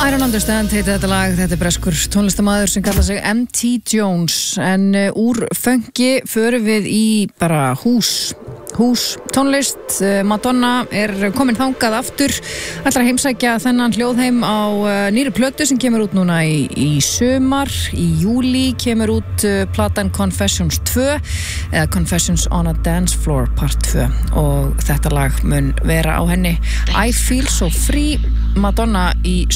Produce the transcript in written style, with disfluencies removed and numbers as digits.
I don't understand heitir þetta lag, þetta breskur tónlistamaður sem kallar sig M.T. Jones en úr funky förum við í bara hús tónlist. Madonna komin þangað aftur, ætlar að heimsækja þennan hljóðheim á nýri plötu sem kemur út núna í sumar. Í júlí kemur út platan Confessions 2 eða Confessions on a Dance Floor part 2 og þetta lag mun vera á henni. I Feel So Free, Madonna í